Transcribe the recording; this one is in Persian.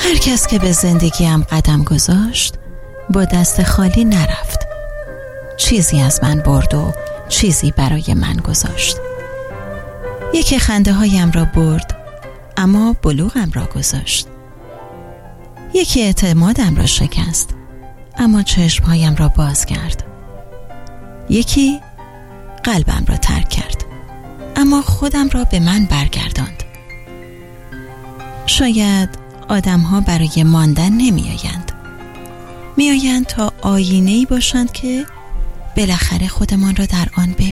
هر کس که به زندگیم قدم گذاشت با دست خالی نرفت. چیزی از من برد و چیزی برای من گذاشت. یکی خنده هایم را برد اما بلوغم را گذاشت. یکی اعتمادم را شکست اما چشمهایم را باز کرد. یکی قلبم را ترک کرد اما خودم را به من برگرداند. شاید آدم‌ها برای ماندن نمی‌آیند. می‌آیند تا آینه‌ای باشند که بالاخره خودمان را در آن ببینیم.